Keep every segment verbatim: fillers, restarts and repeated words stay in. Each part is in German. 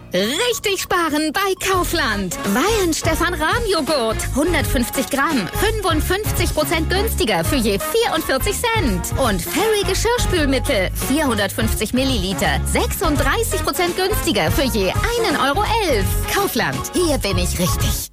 Richtig sparen bei Kaufland. Weihenstephan-Rahmjoghurt. hundertfünfzig Gramm. fünfundfünfzig Prozent günstiger für je vierundvierzig Cent. Und Fairy Geschirrspülmittel. vierhundertfünfzig Milliliter. sechsunddreißig Prozent günstiger für je einen Euro elf. Kaufland. Hier bin ich richtig.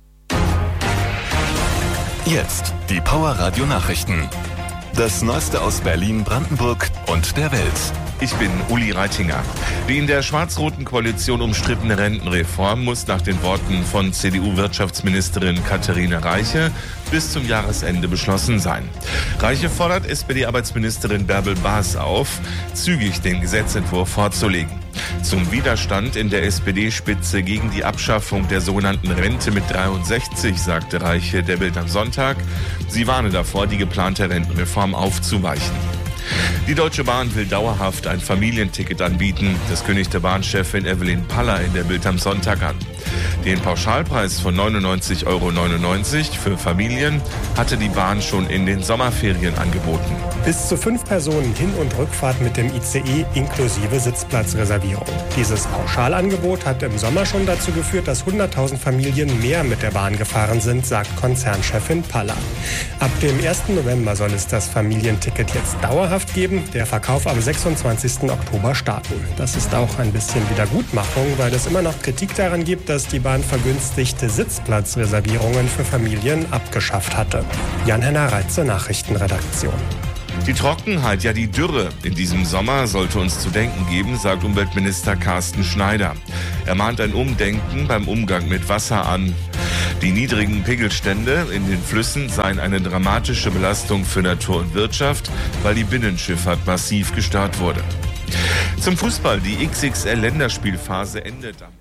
Jetzt die Power Radio Nachrichten. Das Neueste aus Berlin, Brandenburg und der Welt. Ich bin Uli Reitinger. Die in der schwarz-roten Koalition umstrittene Rentenreform muss nach den Worten von C D U-Wirtschaftsministerin Katharina Reiche bis zum Jahresende beschlossen sein. Reiche fordert S P D-Arbeitsministerin Bärbel Baas auf, zügig den Gesetzentwurf vorzulegen. Zum Widerstand in der S P D-Spitze gegen die Abschaffung der sogenannten Rente mit dreiundsechzig sagte Reiche der Bild am Sonntag, sie warne davor, die geplante Rentenreform aufzuweichen. Die Deutsche Bahn will dauerhaft ein Familienticket anbieten. Das kündigte Bahnchefin Evelyn Paller in der Bild am Sonntag an. Den Pauschalpreis von neunundneunzig Euro neunundneunzig für Familien hatte die Bahn schon in den Sommerferien angeboten. Bis zu fünf Personen Hin- und Rückfahrt mit dem I C E inklusive Sitzplatzreservierung. Dieses Pauschalangebot hat im Sommer schon dazu geführt, dass hunderttausend Familien mehr mit der Bahn gefahren sind, sagt Konzernchefin Paller. Ab dem ersten November soll es das Familienticket jetzt dauerhaft geben, der Verkauf am sechsundzwanzigsten Oktober starten. Das ist auch ein bisschen Wiedergutmachung, weil es immer noch Kritik daran gibt, dass die Bahn vergünstigte Sitzplatzreservierungen für Familien abgeschafft hatte. Jan-Henner Reitze, Nachrichtenredaktion. Die Trockenheit, ja die Dürre in diesem Sommer sollte uns zu denken geben, sagt Umweltminister Carsten Schneider. Er mahnt ein Umdenken beim Umgang mit Wasser an. Die niedrigen Pegelstände in den Flüssen seien eine dramatische Belastung für Natur und Wirtschaft, weil die Binnenschifffahrt massiv gestört wurde. Zum Fußball, die X X L-Länderspielphase endet am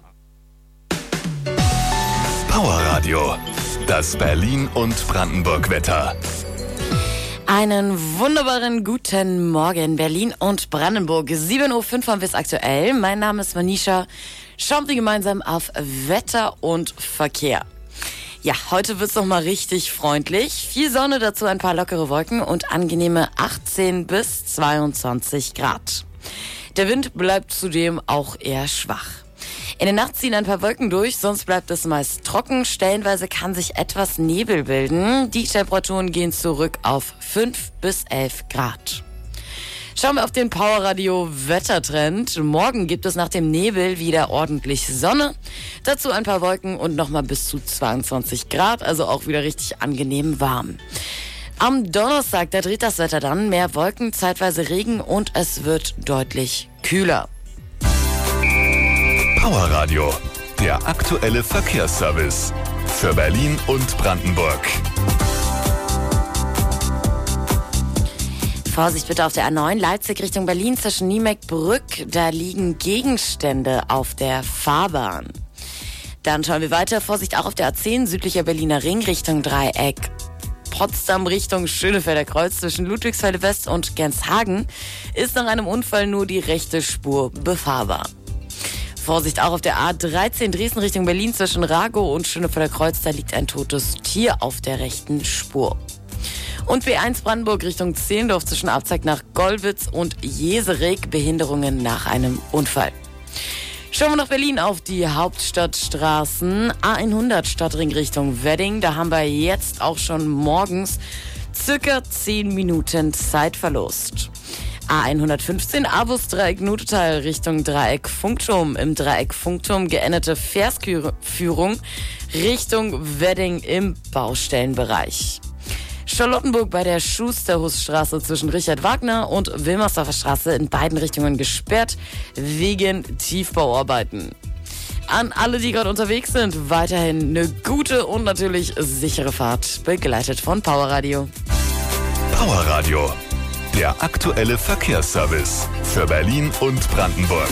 Power Radio, das Berlin- und Brandenburg-Wetter. Einen wunderbaren guten Morgen, Berlin und Brandenburg. sieben Uhr fünf haben wir es aktuell. Mein Name ist Manisha. Schauen wir gemeinsam auf Wetter und Verkehr. Ja, heute wird's noch mal richtig freundlich. Viel Sonne, dazu ein paar lockere Wolken und angenehme achtzehn bis zweiundzwanzig Grad. Der Wind bleibt zudem auch eher schwach. In der Nacht ziehen ein paar Wolken durch, sonst bleibt es meist trocken. Stellenweise kann sich etwas Nebel bilden. Die Temperaturen gehen zurück auf fünf bis elf Grad. Schauen wir auf den Powerradio Wettertrend. Morgen gibt es nach dem Nebel wieder ordentlich Sonne. Dazu ein paar Wolken und nochmal bis zu zweiundzwanzig Grad, also auch wieder richtig angenehm warm. Am Donnerstag, da dreht das Wetter dann. Mehr Wolken, zeitweise Regen und es wird deutlich kühler. Power Radio, der aktuelle Verkehrsservice für Berlin und Brandenburg. Vorsicht bitte auf der A neun, Leipzig Richtung Berlin zwischen Niemeck-Brück. Da liegen Gegenstände auf der Fahrbahn. Dann schauen wir weiter. Vorsicht auch auf der A zehn, südlicher Berliner Ring Richtung Dreieck. Potsdam Richtung Schönefelder Kreuz zwischen Ludwigsfelde West und Gernshagen ist nach einem Unfall nur die rechte Spur befahrbar. Vorsicht auch auf der A dreizehn Dresden Richtung Berlin zwischen Ragow und Schönefelder Kreuz. Da liegt ein totes Tier auf der rechten Spur. Und B eins Brandenburg Richtung Zehlendorf zwischen Abzeig nach Gollwitz und Jeserik. Behinderungen nach einem Unfall. Schauen wir nach Berlin auf die Hauptstadtstraßen. A hundert Stadtring Richtung Wedding. Da haben wir jetzt auch schon morgens circa zehn Minuten Zeitverlust. A hundertfünfzehn Avus-Dreieck Nutetal Richtung Dreieck Funkturm. Im Dreieck Funkturm geänderte Verkehrsführung Richtung Wedding im Baustellenbereich. Charlottenburg bei der Schusterhusstraße zwischen Richard Wagner und Wilmersdorfer Straße in beiden Richtungen gesperrt wegen Tiefbauarbeiten. An alle, die gerade unterwegs sind, weiterhin eine gute und natürlich sichere Fahrt, begleitet von Power Radio. Power Radio, der aktuelle Verkehrsservice für Berlin und Brandenburg.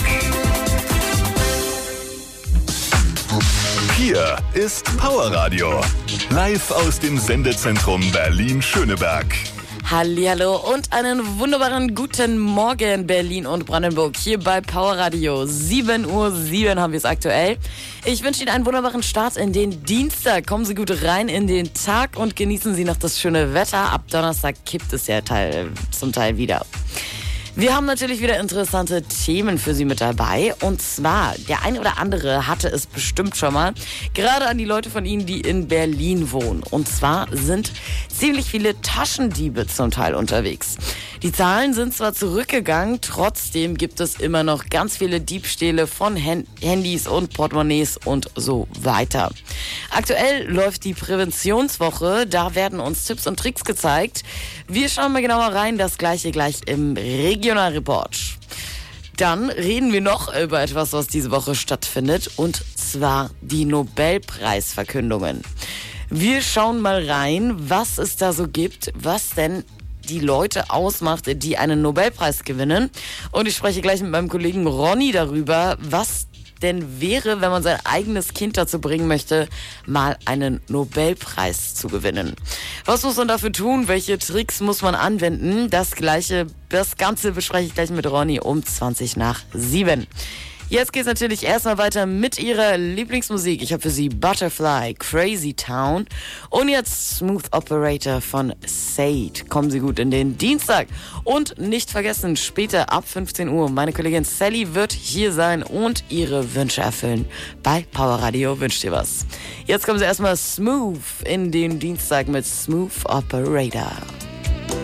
Hier ist Power Radio, live aus dem Sendezentrum Berlin-Schöneberg. Hallihallo und einen wunderbaren guten Morgen, Berlin und Brandenburg, hier bei Power Radio. sieben Uhr sieben haben wir es aktuell. Ich wünsche Ihnen einen wunderbaren Start in den Dienstag. Kommen Sie gut rein in den Tag und genießen Sie noch das schöne Wetter. Ab Donnerstag kippt es ja teil, zum Teil wieder. Wir haben natürlich wieder interessante Themen für Sie mit dabei. Und zwar, der eine oder andere hatte es bestimmt schon mal, gerade an die Leute von Ihnen, die in Berlin wohnen. Und zwar sind ziemlich viele Taschendiebe zum Teil unterwegs. Die Zahlen sind zwar zurückgegangen, trotzdem gibt es immer noch ganz viele Diebstähle von Handys und Portemonnaies und so weiter. Aktuell läuft die Präventionswoche, da werden uns Tipps und Tricks gezeigt. Wir schauen mal genauer rein, das gleiche gleich im Regionalreport. Dann reden wir noch über etwas, was diese Woche stattfindet, und zwar die Nobelpreisverkündungen. Wir schauen mal rein, was es da so gibt, was denn die Leute ausmacht, die einen Nobelpreis gewinnen. Und ich spreche gleich mit meinem Kollegen Ronny darüber, was denn wäre, wenn man sein eigenes Kind dazu bringen möchte, mal einen Nobelpreis zu gewinnen. Was muss man dafür tun? Welche Tricks muss man anwenden? Das Gleiche, das Ganze bespreche ich gleich mit Ronny um zwanzig nach sieben. Jetzt geht's natürlich erstmal weiter mit ihrer Lieblingsmusik. Ich habe für Sie Butterfly, Crazy Town und jetzt Smooth Operator von Sade. Kommen Sie gut in den Dienstag. Und nicht vergessen, später ab fünfzehn Uhr, meine Kollegin Sally wird hier sein und ihre Wünsche erfüllen. Bei Power Radio wünscht ihr was. Jetzt kommen Sie erstmal smooth in den Dienstag mit Smooth Operator.